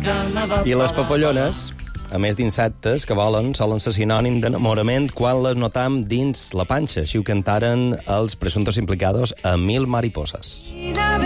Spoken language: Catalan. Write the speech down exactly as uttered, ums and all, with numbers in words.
I les papallones, a més d'insectes que volen, solen ser sinònim d'enamorament quan les notam dins la panxa. Així ho cantaren els presuntos implicados a Mil Mariposas.